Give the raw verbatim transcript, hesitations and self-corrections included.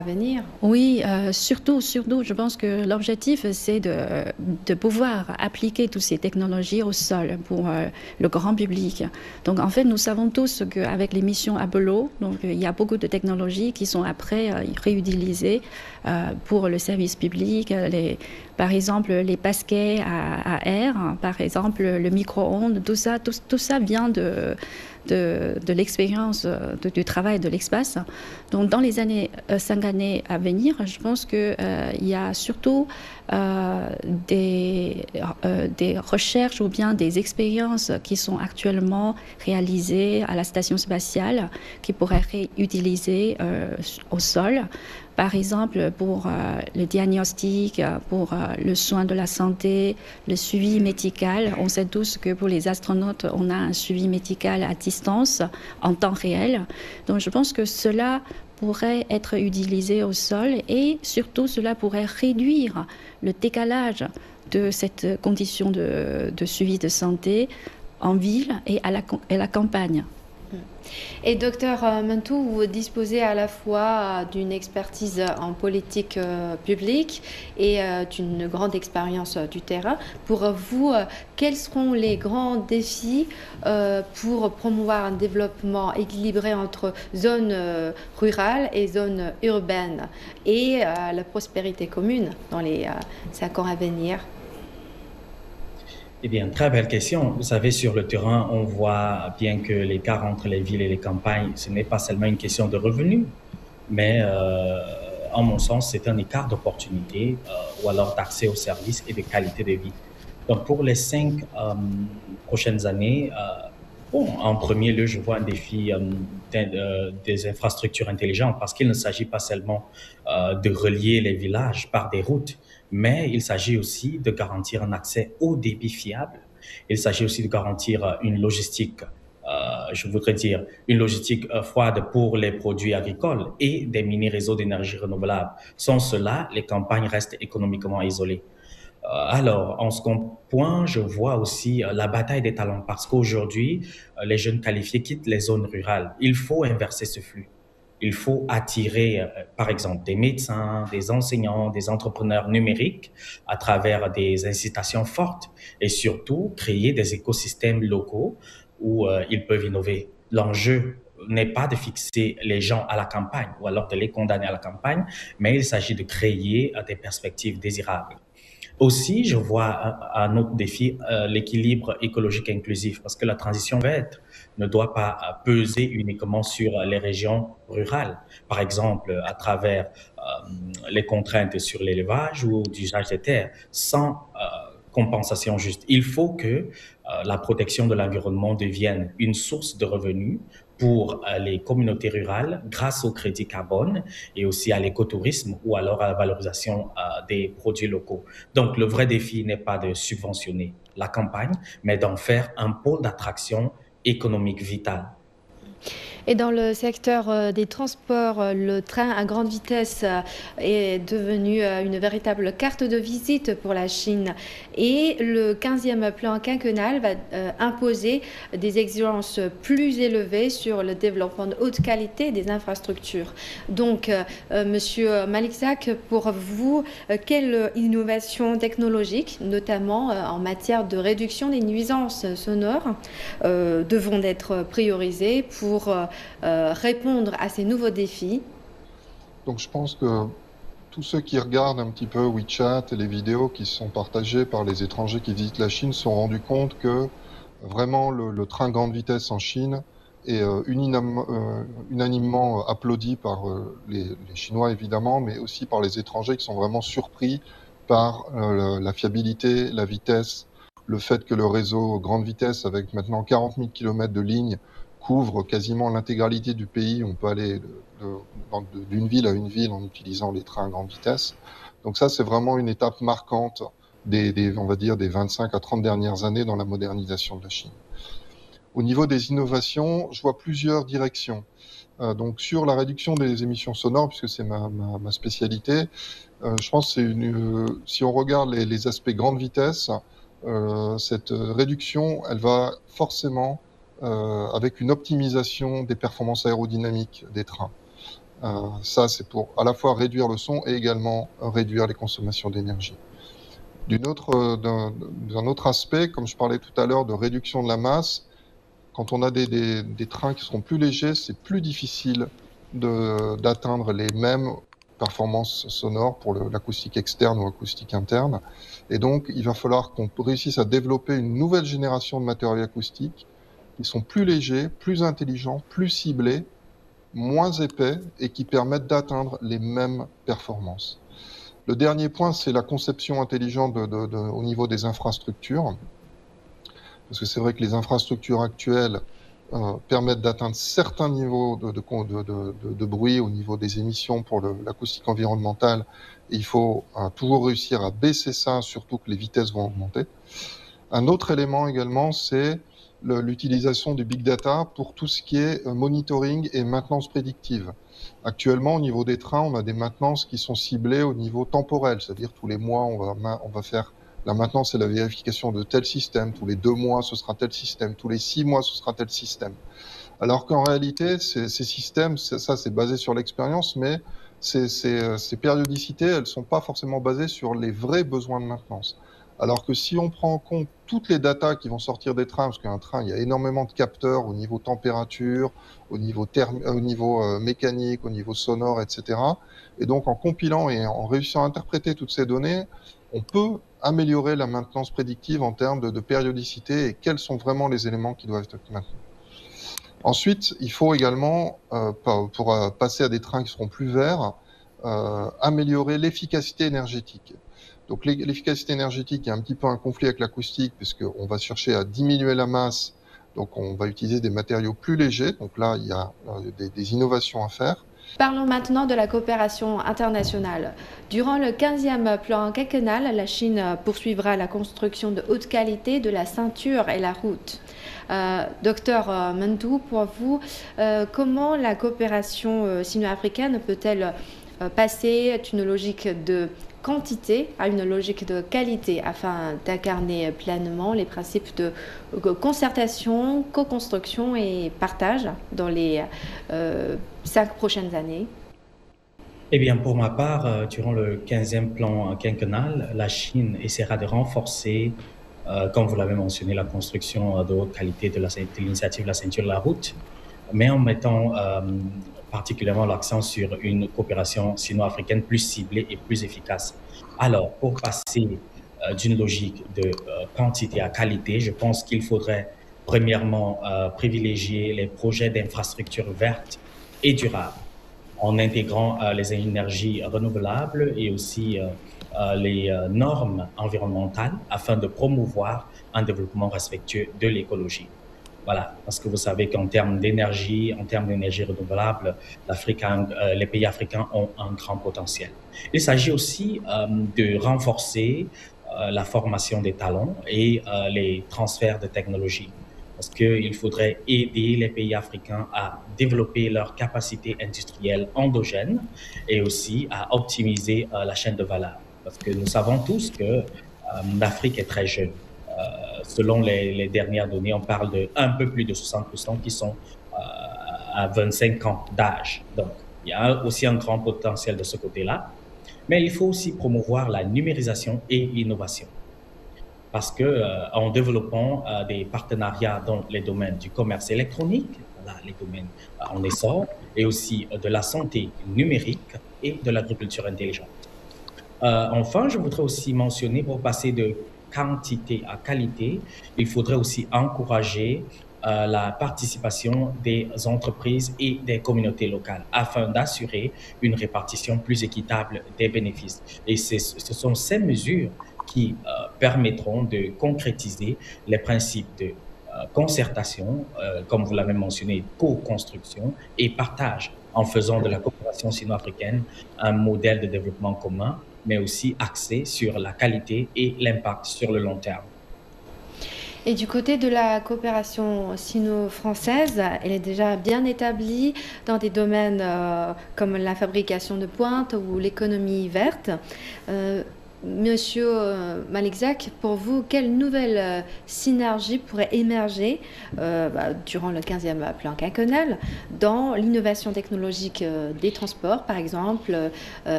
venir. Oui, euh, surtout, surtout, je pense que l'objectif, c'est de, de pouvoir appliquer toutes ces technologies au sol pour euh, le grand public. Donc, en fait, nous savons tous qu'avec les missions Apollo, donc, il y a beaucoup de technologies qui sont après euh, réutilisées euh, pour le service public. Les, par exemple, les pasquets à, à air, par exemple, le micro-ondes, tout ça, tout, tout ça vient de... de, de l'expérience de, du travail de l'espace. Donc dans les années, euh, cinq années à venir, je pense qu'il euh, y a surtout euh, des, euh, des recherches ou bien des expériences qui sont actuellement réalisées à la station spatiale qui pourraient être réutilisées euh, au sol. Par exemple, pour euh, le diagnostic, pour euh, le soin de la santé, le suivi médical. On sait tous que pour les astronautes, on a un suivi médical à distance, en temps réel. Donc je pense que cela pourrait être utilisé au sol et surtout cela pourrait réduire le décalage de cette condition de, de suivi de santé en ville et à la, à la campagne. Et docteur Mentou, vous disposez à la fois d'une expertise en politique euh, publique et euh, d'une grande expérience euh, du terrain. Pour vous, euh, quels seront les grands défis euh, pour promouvoir un développement équilibré entre zones euh, rurales et zones urbaines et euh, la prospérité commune dans les euh, cinq ans à venir? Eh bien, très belle question. Vous savez, sur le terrain, on voit bien que l'écart entre les villes et les campagnes, ce n'est pas seulement une question de revenus, mais euh, en mon sens, c'est un écart d'opportunité euh, ou alors d'accès aux services et de qualité de vie. Donc, pour les cinq euh, prochaines années, euh, bon, en premier lieu, je vois un défi euh, des, euh, des infrastructures intelligentes parce qu'il ne s'agit pas seulement euh, de relier les villages par des routes, mais il s'agit aussi de garantir un accès au débit fiable. Il s'agit aussi de garantir euh, une logistique, euh, je voudrais dire, une logistique euh, froide pour les produits agricoles et des mini-réseaux d'énergie renouvelable. Sans cela, les campagnes restent économiquement isolées. Euh, alors, en second point, je vois aussi euh, la bataille des talents parce qu'aujourd'hui, euh, les jeunes qualifiés quittent les zones rurales. Il faut inverser ce flux. Il faut attirer, euh, par exemple, des médecins, des enseignants, des entrepreneurs numériques à travers des incitations fortes et surtout créer des écosystèmes locaux où euh, ils peuvent innover. L'enjeu n'est pas de fixer les gens à la campagne ou alors de les condamner à la campagne, mais il s'agit de créer euh, des perspectives désirables. Aussi, je vois un, un autre défi, euh, l'équilibre écologique inclusif, parce que la transition verte ne doit pas euh, peser uniquement sur les régions rurales. Par exemple, à travers euh, les contraintes sur l'élevage ou l'usage des terres, sans euh, compensation juste. Il faut que euh, la protection de l'environnement devienne une source de revenus pour euh, les communautés rurales grâce au crédit carbone et aussi à l'écotourisme ou alors à la valorisation euh, des produits locaux. Donc, le vrai défi n'est pas de subventionner la campagne, mais d'en faire un pôle d'attraction économique vital. Et dans le secteur euh, des transports, euh, le train à grande vitesse euh, est devenu euh, une véritable carte de visite pour la Chine. Et le quinzième plan quinquennal va euh, imposer des exigences plus élevées sur le développement de haute qualité des infrastructures. Donc, euh, euh, Monsieur Malikzak, pour vous, euh, quelle innovation technologique, notamment euh, en matière de réduction des nuisances sonores, euh, devront être priorisées pour euh, Euh, répondre à ces nouveaux défis? Donc je pense que tous ceux qui regardent un petit peu WeChat et les vidéos qui sont partagées par les étrangers qui visitent la Chine se sont rendus compte que vraiment le, le train grande vitesse en Chine est euh, uninam, euh, unanimement applaudi par euh, les, les Chinois évidemment, mais aussi par les étrangers qui sont vraiment surpris par euh, la fiabilité, la vitesse, le fait que le réseau grande vitesse avec maintenant quarante mille kilomètres de ligne couvre quasiment l'intégralité du pays. On peut aller d'une ville à une ville en utilisant les trains à grande vitesse. Donc ça, c'est vraiment une étape marquante des, des, on va dire, des vingt-cinq à trente dernières années dans la modernisation de la Chine. Au niveau des innovations, je vois plusieurs directions. Euh, donc sur la réduction des émissions sonores, puisque c'est ma, ma, ma spécialité, euh, je pense que c'est une, euh, si on regarde les, les aspects grande vitesse, euh, cette réduction, elle va forcément euh, avec une optimisation des performances aérodynamiques des trains. Euh, ça, c'est pour à la fois réduire le son et également réduire les consommations d'énergie. D'une autre, d'un, d'un autre aspect, comme je parlais tout à l'heure de réduction de la masse, quand on a des, des, des trains qui seront plus légers, c'est plus difficile de, d'atteindre les mêmes performances sonores pour le, l'acoustique externe ou l'acoustique interne. Et donc, il va falloir qu'on réussisse à développer une nouvelle génération de matériaux acoustiques qui sont plus légers, plus intelligents, plus ciblés, moins épais et qui permettent d'atteindre les mêmes performances. Le dernier point, c'est la conception intelligente de, de, de, au niveau des infrastructures. Parce que c'est vrai que les infrastructures actuelles euh, permettent d'atteindre certains niveaux de, de, de, de, de bruit au niveau des émissions pour le, l'acoustique environnementale. Et il faut euh, toujours réussir à baisser ça, surtout que les vitesses vont augmenter. Un autre élément également, c'est le, l'utilisation du big data pour tout ce qui est monitoring et maintenance prédictive. Actuellement, au niveau des trains, on a des maintenances qui sont ciblées au niveau temporel, c'est-à-dire tous les mois, on va, on va faire la maintenance et la vérification de tel système, tous les deux mois, ce sera tel système, tous les six mois, ce sera tel système. Alors qu'en réalité, ces, ces systèmes, ça c'est basé sur l'expérience, mais ces, ces, ces périodicités, elles ne sont pas forcément basées sur les vrais besoins de maintenance. Alors que si on prend en compte toutes les datas qui vont sortir des trains, parce qu'un train, il y a énormément de capteurs au niveau température, au niveau, therm- au niveau euh, mécanique, au niveau sonore, et cetera. Et donc en compilant et en réussissant à interpréter toutes ces données, on peut améliorer la maintenance prédictive en termes de, de périodicité et quels sont vraiment les éléments qui doivent être maintenus. Ensuite, il faut également, euh, pour euh, passer à des trains qui seront plus verts, euh, améliorer l'efficacité énergétique. Donc l'efficacité énergétique est un petit peu un conflit avec l'acoustique puisqu'on va chercher à diminuer la masse, donc on va utiliser des matériaux plus légers, donc là il y a des, des innovations à faire. Parlons maintenant de la coopération internationale. Durant le quinzième plan quinquennal, la Chine poursuivra la construction de haute qualité de la ceinture et la route. Euh, Docteur Mendou, pour vous, euh, comment la coopération euh, sino-africaine peut-elle euh, passer d'une logique de quantité à une logique de qualité afin d'incarner pleinement les principes de concertation, co-construction et partage dans les euh, cinq prochaines années? Eh bien, pour ma part, euh, durant le quinzième plan quinquennal, la Chine essaiera de renforcer, euh, comme vous l'avez mentionné, la construction de haute qualité de, la, de l'initiative La Ceinture de la Route, mais en mettant euh, particulièrement l'accent sur une coopération sino-africaine plus ciblée et plus efficace. Alors, pour passer euh, d'une logique de euh, quantité à qualité, je pense qu'il faudrait premièrement euh, privilégier les projets d'infrastructures vertes et durables en intégrant euh, les énergies renouvelables et aussi euh, euh, les euh, normes environnementales afin de promouvoir un développement respectueux de l'écologie. Voilà, parce que vous savez qu'en termes d'énergie, en termes d'énergie renouvelable, l'Afrique a, euh, les pays africains ont un grand potentiel. Il s'agit aussi euh, de renforcer euh, la formation des talents et euh, les transferts de technologies. Parce qu'il faudrait aider les pays africains à développer leurs capacités industrielles endogènes et aussi à optimiser euh, la chaîne de valeur. Parce que nous savons tous que euh, l'Afrique est très jeune. Euh, selon les, les dernières données, on parle de un peu plus de soixante pour cent qui sont euh, à vingt-cinq ans d'âge. Donc, il y a aussi un grand potentiel de ce côté-là. Mais il faut aussi promouvoir la numérisation et l'innovation. Parce que euh, en développant euh, des partenariats dans les domaines du commerce électronique, voilà, les domaines euh, en essor, et aussi euh, de la santé numérique et de l'agriculture intelligente. Euh, enfin, je voudrais aussi mentionner, pour passer de quantité à qualité, il faudrait aussi encourager euh, la participation des entreprises et des communautés locales afin d'assurer une répartition plus équitable des bénéfices. Et c'est, ce sont ces mesures qui euh, permettront de concrétiser les principes de euh, concertation, euh, comme vous l'avez mentionné, co-construction et partage, en faisant de la coopération sino-africaine un modèle de développement commun, mais aussi axé sur la qualité et l'impact sur le long terme. Et du côté de la coopération sino-française, elle est déjà bien établie dans des domaines euh, comme la fabrication de pointe ou l'économie verte. Euh, Monsieur euh, Malikzak, pour vous, quelle nouvelle euh, synergie pourrait émerger euh, bah, durant le quinzième plan quinquennal dans l'innovation technologique euh, des transports, par exemple, euh,